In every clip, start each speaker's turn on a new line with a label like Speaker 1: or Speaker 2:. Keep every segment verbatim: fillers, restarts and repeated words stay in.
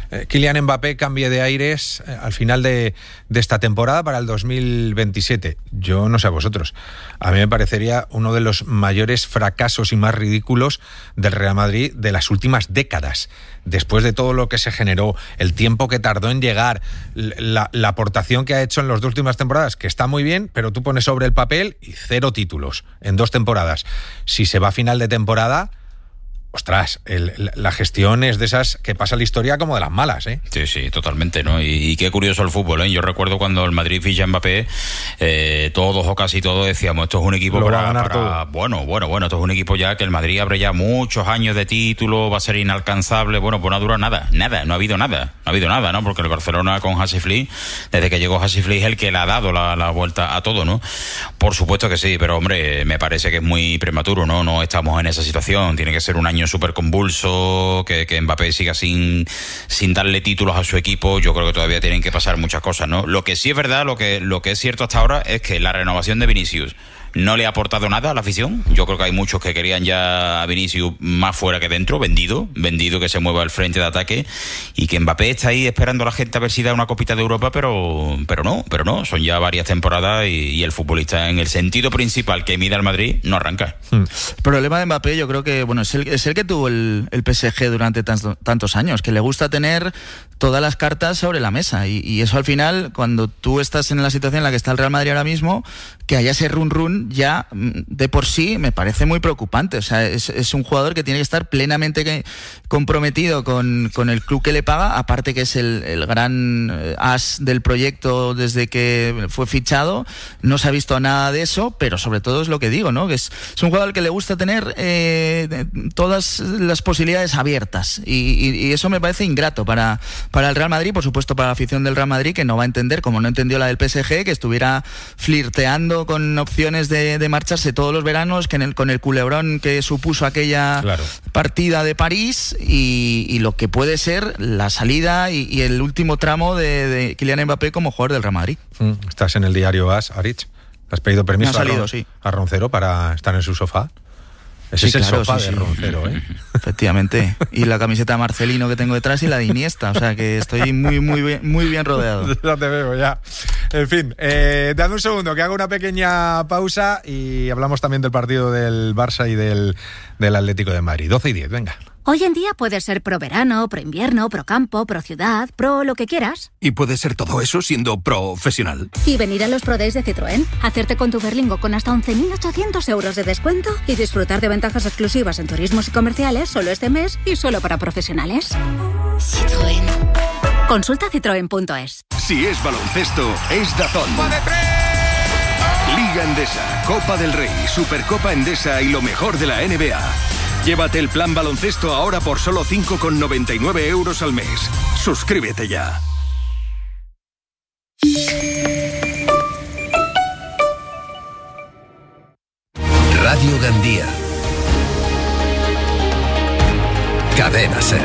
Speaker 1: eh, Kylian Mbappé cambie de aires eh, al final de, de esta temporada para el dos mil veintisiete. Yo no sé a vosotros. A mí me parecería uno de los mayores fracasos y más ridículos del Real Madrid de las últimas décadas. Después de todo lo que se generó, el tiempo que tardó en llegar, la, la aportación que ha hecho en las dos últimas temporadas, que está muy bien, pero tú pones sobre el papel y cero títulos en dos temporadas. Si se va a final de temporada, ostras, el, la gestión es de esas que pasa la historia como de las malas, ¿eh?
Speaker 2: Sí, sí, totalmente, ¿no? Y, y qué curioso el fútbol, ¿eh? Yo recuerdo cuando el Madrid ficha a Mbappé, eh, todos o casi todos decíamos, esto es un equipo
Speaker 1: Lo
Speaker 2: para,
Speaker 1: va a ganar
Speaker 2: para
Speaker 1: todo.
Speaker 2: bueno, bueno, bueno, esto es un equipo ya que el Madrid abre ya muchos años de título, va a ser inalcanzable. Bueno, pues no ha durado nada, nada, no ha habido nada, no ha habido nada, ¿no? Porque el Barcelona con Hansi Flick, desde que llegó Hansi Flick, es el que le ha dado la, la vuelta a todo, ¿no? Por supuesto que sí, pero hombre, me parece que es muy prematuro, ¿no? No estamos en esa situación, tiene que ser un año súper convulso, Que, que Mbappé siga sin, sin darle títulos a su equipo. Yo creo que todavía tienen que pasar muchas cosas, ¿no? Lo que sí es verdad, lo que, lo que es cierto hasta ahora es que la renovación de Vinicius no le ha aportado nada a la afición. Yo creo que hay muchos que querían ya a Vinicius más fuera que dentro, vendido, vendido, que se mueva al frente de ataque, y que Mbappé está ahí esperando a la gente a ver si da una copita de Europa, pero, pero no, pero no, son ya varias temporadas y, y el futbolista en el sentido principal que mide al Madrid no arranca.
Speaker 3: Hmm. El problema de Mbappé yo creo que bueno es el, es el que tuvo el, el P S G durante tantos, tantos años, que le gusta tener todas las cartas sobre la mesa, y, y eso al final, cuando tú estás en la situación en la que está el Real Madrid ahora mismo, que haya ese run run ya de por sí me parece muy preocupante. O sea, es, es un jugador que tiene que estar plenamente que, comprometido con, con el club que le paga, aparte que es el, el gran as del proyecto desde que fue fichado. No se ha visto nada de eso, pero sobre todo es lo que digo, ¿no? Que es, es un jugador que le gusta tener eh, todas las posibilidades abiertas, y, y, y eso me parece ingrato para, para el Real Madrid, por supuesto para la afición del Real Madrid, que no va a entender, como no entendió la del P S G, que estuviera flirteando con opciones de, de marcharse todos los veranos, que en el, con el culebrón que supuso aquella claro. partida de París, y, y lo que puede ser la salida y, y el último tramo de, de Kylian Mbappé como jugador del Real Madrid.
Speaker 1: Mm, estás en el diario AS, Aritz. ¿Has pedido permiso
Speaker 3: salido,
Speaker 1: a, Ron,
Speaker 3: sí.
Speaker 1: a Roncero para estar en su sofá? Ese
Speaker 3: sí,
Speaker 1: es el
Speaker 3: claro,
Speaker 1: sofá
Speaker 3: sí,
Speaker 1: de
Speaker 3: sí.
Speaker 1: Roncero, ¿eh?
Speaker 3: Efectivamente. Y la camiseta de Marcelino que tengo detrás y la de Iniesta. O sea que estoy muy, muy bien, muy bien rodeado.
Speaker 1: Ya te veo, ya. En fin, eh, dame un segundo, que hago una pequeña pausa y hablamos también del partido del Barça y del, del Atlético de Madrid. doce y diez, venga.
Speaker 4: Hoy en día puedes ser pro verano, pro invierno, pro campo, pro ciudad, pro lo que quieras.
Speaker 5: Y puedes ser todo eso siendo profesional.
Speaker 4: Y venir a los Pro Days de Citroën, hacerte con tu Berlingo con hasta once mil ochocientos euros de descuento y disfrutar de ventajas exclusivas en turismos y comerciales solo este mes y solo para profesionales. Citroën. Consulta citroen punto es.
Speaker 6: Si es baloncesto, es DAZN. Liga Endesa, Copa del Rey, Supercopa Endesa y lo mejor de la N B A. Llévate el plan baloncesto ahora por solo cinco con noventa y nueve euros al mes. Suscríbete ya.
Speaker 7: Radio Gandía. Cadena SER.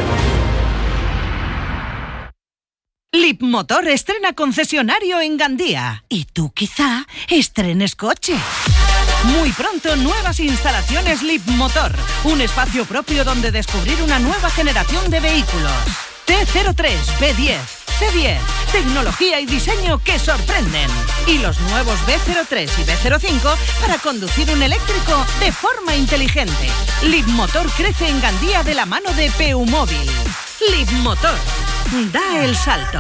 Speaker 8: Leapmotor estrena concesionario en Gandía. Y tú quizá estrenes coche. Muy pronto, nuevas instalaciones Leapmotor. Un espacio propio donde descubrir una nueva generación de vehículos. T cero tres, B diez, C diez. Tecnología y diseño que sorprenden. Y los nuevos B cero tres y B cero cinco para conducir un eléctrico de forma inteligente. Leapmotor crece en Gandía de la mano de Peumóvil. Leapmotor. Da el salto.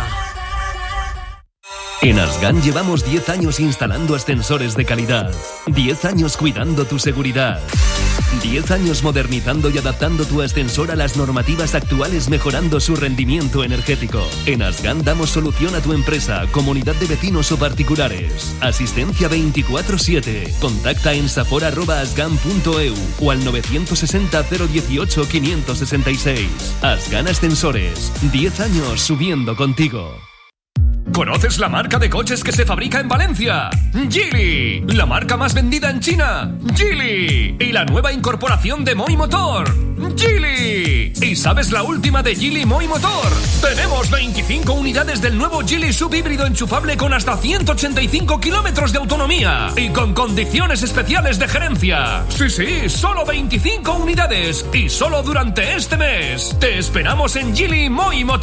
Speaker 9: En Asgan llevamos diez años instalando ascensores de calidad, diez años cuidando tu seguridad, diez años modernizando y adaptando tu ascensor a las normativas actuales, mejorando su rendimiento energético. En Asgan damos solución a tu empresa, comunidad de vecinos o particulares. Asistencia veinticuatro siete. Contacta en sapor arroba asgan punto e u o al nueve seis cero, cero dieciocho, quinientos sesenta y seis. Asgan Ascensores. diez años subiendo contigo.
Speaker 10: ¿Conoces la marca de coches que se fabrica en Valencia? Geely. La marca más vendida en China. Geely. Y la nueva incorporación de Moi Motor. Geely. ¿Y sabes la última de Geely Moi Motor? Tenemos veinticinco unidades del nuevo Geely subhíbrido enchufable con hasta ciento ochenta y cinco kilómetros de autonomía y con condiciones especiales de gerencia. Sí, sí, solo veinticinco unidades y solo durante este mes. Te esperamos en Geely Moi Motor.